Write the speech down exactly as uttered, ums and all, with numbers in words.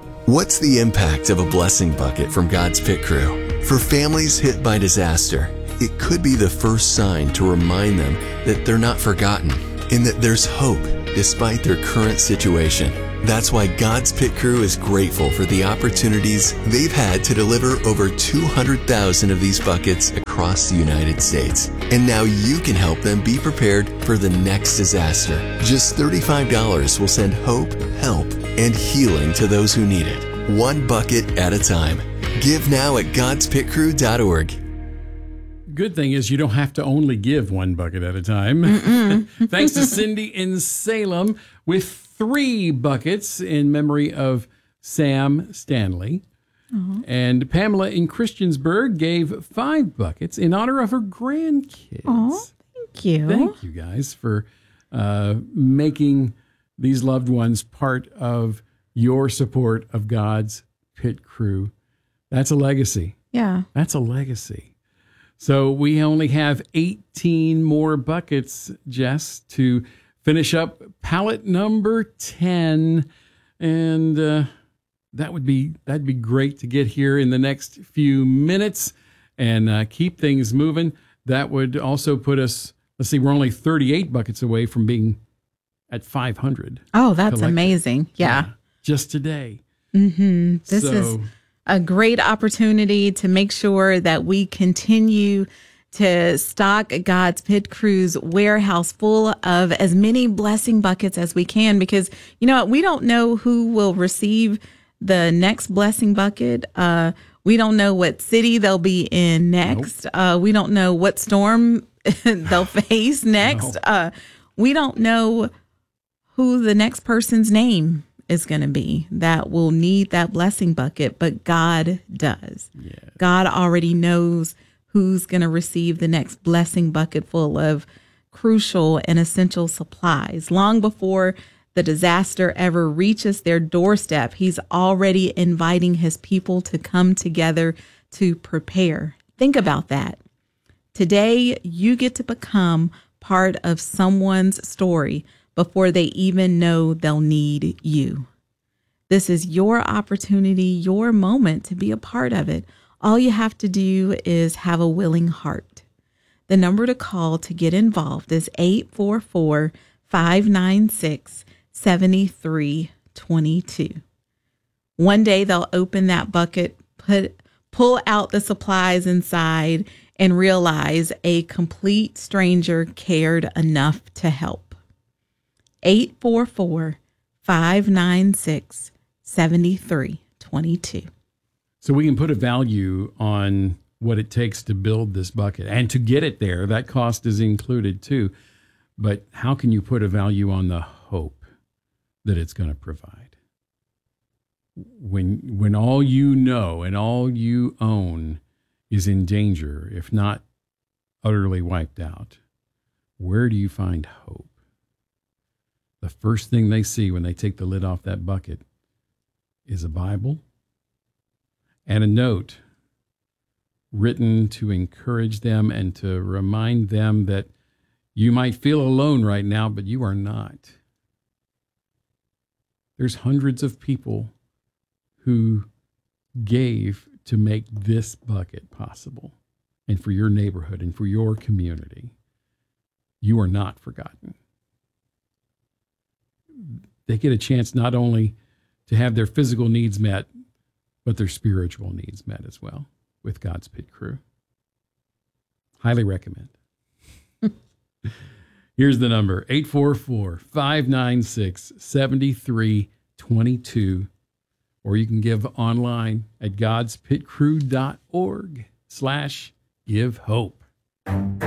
What's the impact of a blessing bucket from God's Pit Crew? For families hit by disaster, it could be the first sign to remind them that they're not forgotten and that there's hope despite their current situation. That's why God's Pit Crew is grateful for the opportunities they've had to deliver over two hundred thousand of these buckets across the United States. And now you can help them be prepared for the next disaster. Just thirty-five dollars will send hope, help, and healing to those who need it, one bucket at a time. Give now at gods pit crew dot org. Good thing is you don't have to only give one bucket at a time. Thanks to Cindy in Salem with three buckets in memory of Sam Stanley. Uh-huh. And Pamela in Christiansburg gave five buckets in honor of her grandkids. Oh, thank you. Thank you guys for uh, making these loved ones part of your support of God's Pit Crew. That's a legacy. Yeah. That's a legacy. So we only have eighteen more buckets, Jess, to finish up pallet number ten. And uh, that would be that'd be great to get here in the next few minutes and uh, keep things moving. That would also put us, let's see, we're only thirty-eight buckets away from being at five hundred. Oh, that's collected. amazing. Yeah. yeah. Just today. Mm-hmm. This so, is a great opportunity to make sure that we continue to stock God's Pit Crew's warehouse full of as many blessing buckets as we can, because, you know, we don't know who will receive the next blessing bucket. Uh, we don't know what city they'll be in next. Nope. Uh, we don't know what storm they'll face next. No. Uh, we don't know who the next person's name is going to be that will need that blessing bucket, but God does. Yeah. God already knows who's going to receive the next blessing bucket full of crucial and essential supplies. Long before the disaster ever reaches their doorstep, he's already inviting his people to come together to prepare. Think about that. Today, you get to become part of someone's story before they even know they'll need you. This is your opportunity, your moment to be a part of it. All you have to do is have a willing heart. The number to call to get involved is eight four four, five nine six, seven three two two. One day they'll open that bucket, put pull out the supplies inside, and realize a complete stranger cared enough to help. eight four four, five nine six, seven three two two. So we can put a value on what it takes to build this bucket and to get it there. That cost is included too. But how can you put a value on the hope that it's going to provide? When, when all you know and all you own is in danger, if not utterly wiped out, where do you find hope? The first thing they see when they take the lid off that bucket is a Bible and a note written to encourage them and to remind them that you might feel alone right now, but you are not. There's hundreds of people who gave to make this bucket possible and for your neighborhood and for your community. You are not forgotten. They get a chance not only to have their physical needs met, but their spiritual needs met as well with God's Pit Crew. Highly recommend. Here's the number, eight four four, five nine six, seven three two two, or you can give online at godspitcrew dot org slash give hope.